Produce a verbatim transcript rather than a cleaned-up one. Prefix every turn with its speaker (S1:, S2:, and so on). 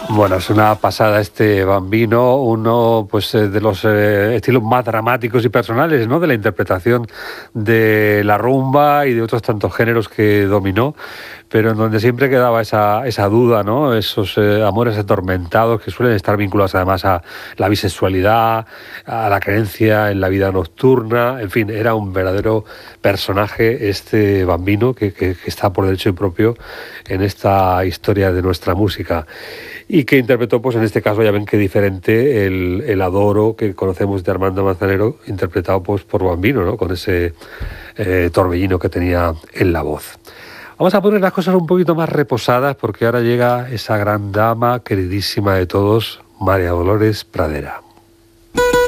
S1: Bueno, es una pasada este Bambino, uno pues eh, de los eh, estilos más dramáticos y personales, ¿no?, de la interpretación de la rumba y de otros tantos géneros que dominó, pero en donde siempre quedaba esa, esa duda, ¿no?, esos eh, amores atormentados que suelen estar vinculados además a la bisexualidad, a la creencia en la vida nocturna, en fin, era un verdadero personaje este Bambino que, que, que está por derecho propio en esta historia de nuestra música. Y que interpretó, pues en este caso ya ven qué diferente, el, el Adoro que conocemos de Armando Manzanero, interpretado pues por Bambino, ¿no?, con ese eh, torbellino que tenía en la voz. Vamos a poner las cosas un poquito más reposadas porque ahora llega esa gran dama, queridísima de todos, María Dolores Pradera.